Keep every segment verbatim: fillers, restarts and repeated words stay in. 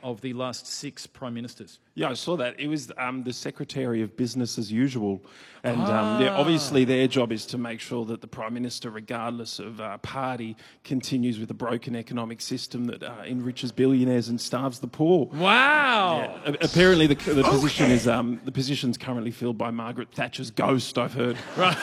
of the last six Prime Ministers? Yeah, I saw that. It was um, the Secretary of Business as usual. And ah. um, yeah, obviously their job is to make sure that the Prime Minister, regardless of uh, party, continues with a broken economic system that uh, enriches billionaires and starves the poor. Wow! Yeah. A- apparently the, the position is um, the position's currently filled by Margaret Thatcher's ghost, I've heard. Right.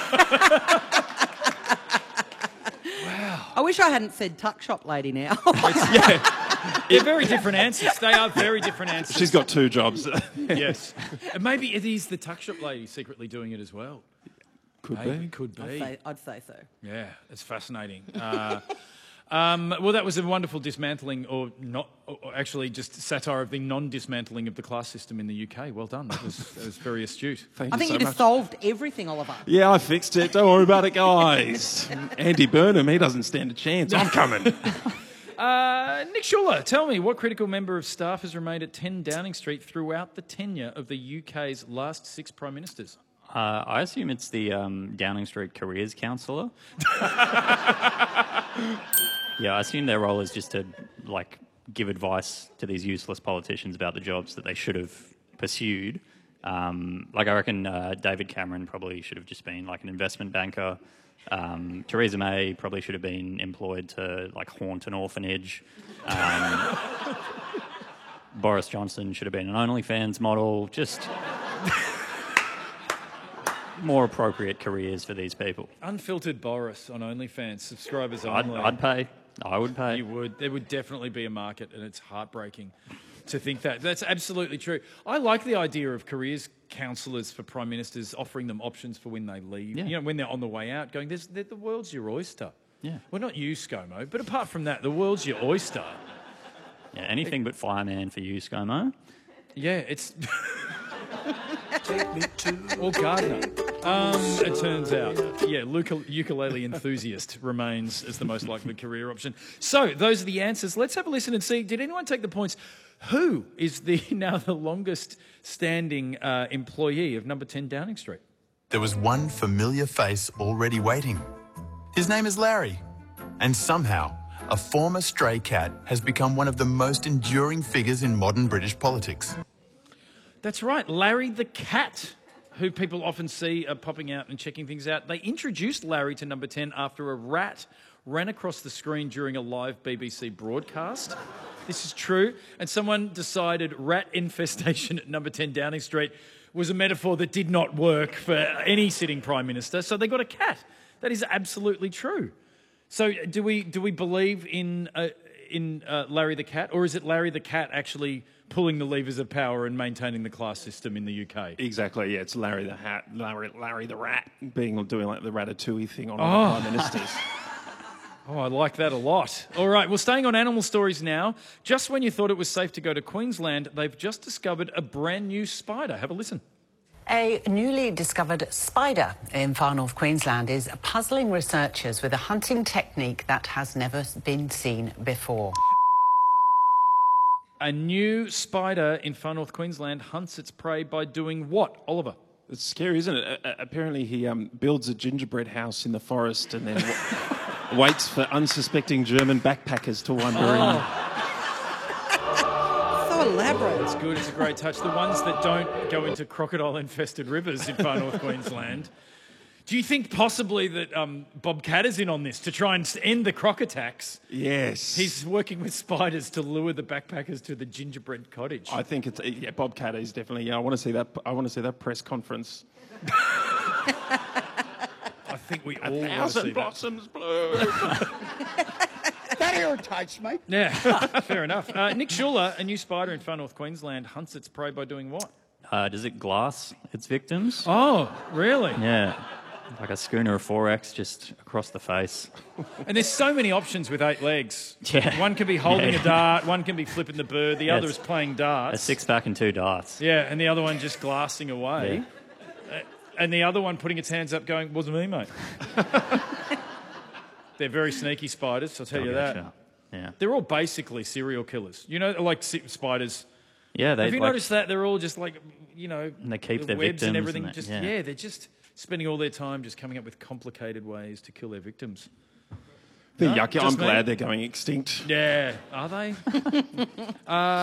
I wish I hadn't said tuck shop lady now. Yeah. They're very different answers. They are very different answers. She's got two jobs. Yes. And maybe it is the tuck shop lady secretly doing it as well. Could maybe, be. Could be. I'd say, I'd say so. Yeah, it's fascinating. Uh, um, well, that was a wonderful dismantling, or not, or actually just satire of the non-dismantling of the class system in the U K. Well done. That was, that was very astute. Thank I you think so you just much. solved everything, Oliver. Yeah, I fixed it. Don't worry about it, guys. Andy Burnham, he doesn't stand a chance. I'm coming. Uh, Nick Schuller, tell me, what critical member of staff has remained at ten Downing Street throughout the tenure of the U K's last six Prime Ministers? Uh, I assume it's the um, Downing Street Careers Counsellor. Yeah, I assume their role is just to, like, give advice to these useless politicians about the jobs that they should have pursued. Um, like, I reckon uh, David Cameron probably should have just been, like, an investment banker. Um, Theresa May probably should have been employed to, like, haunt an orphanage. Um, Boris Johnson should have been an OnlyFans model. Just more appropriate careers for these people. Unfiltered Boris on OnlyFans, subscribers I'd, only. I'd pay. I would pay. You would. There would definitely be a market, and it's heartbreaking to think that. That's absolutely true. I like the idea of careers counsellors for Prime Ministers, offering them options for when they leave. Yeah. You know, when they're on the way out, going, There's, the world's your oyster. Yeah. Well, not you, ScoMo, but apart from that, the world's your oyster. Yeah, anything but fireman for you, ScoMo. Yeah, it's... Or Gardner. Um, it turns out, yeah, Luke- ukulele enthusiast remains as the most likely career option. So, those are the answers. Let's have a listen and see, did anyone take the points? Who is the now the longest standing uh, employee of number ten Downing Street? There was one familiar face already waiting. His name is Larry. And somehow, a former stray cat has become one of the most enduring figures in modern British politics. That's right, Larry the cat, who people often see uh, popping out and checking things out. They introduced Larry to number ten after a rat ran across the screen during a live B B C broadcast. This is true. And someone decided rat infestation at number ten Downing Street was a metaphor that did not work for any sitting Prime Minister, so they got a cat. That is absolutely true. So do we do we believe in uh, in uh, Larry the cat, or is it Larry the cat actually pulling the levers of power and maintaining the class system in the U K? Exactly, yeah. It's Larry the Hat, Larry, Larry the Rat, being doing like the Ratatouille thing on Oh. all the Prime Ministers. Oh, I like that a lot. All right, well, staying on animal stories now. Just when you thought it was safe to go to Queensland, they've just discovered a brand new spider. Have a listen. A newly discovered spider in far north Queensland is puzzling researchers with a hunting technique that has never been seen before. A new spider in far north Queensland hunts its prey by doing what, Oliver? It's scary, isn't it? Uh, apparently he um, builds a gingerbread house in the forest and then w- waits for unsuspecting German backpackers to wander in. So elaborate. It's good, it's a great touch. The ones that don't go into crocodile-infested rivers in far north Queensland. Do you think possibly that um, Bob Katter's in on this to try and end the croc attacks? Yes. He's working with spiders to lure the backpackers to the gingerbread cottage. I think it's yeah. Bob Catter is definitely. Yeah, I want to see that. I want to see that press conference. I think we A all want to see thousand that. blossoms bloom. That irritates me. Yeah, fair enough. Uh, Nick Schuller, a new spider in far north Queensland, hunts its prey by doing what? Uh, does it glass its victims? Oh, really? Yeah. Like a schooner of four X just across the face. And there's so many options with eight legs. Yeah. One can be holding Yeah. a dart, one can be flipping the bird, the Yeah, other is it's playing A darts. six-pack and two darts. Yeah, and the other one just glassing away. Uh, and the other one putting its hands up going, wasn't me, mate. They're very sneaky spiders, I'll tell They'll you get that. ya. Yeah. They're all basically serial killers. You know, like si- spiders. Yeah, they Have you like, noticed that? They're all just like, you know, And they keep the their webs and victims everything. and that, just yeah. yeah, they're just spending all their time just coming up with complicated ways to kill their victims. They're No, yucky. just I'm me? glad they're going extinct. Yeah, are they? uh,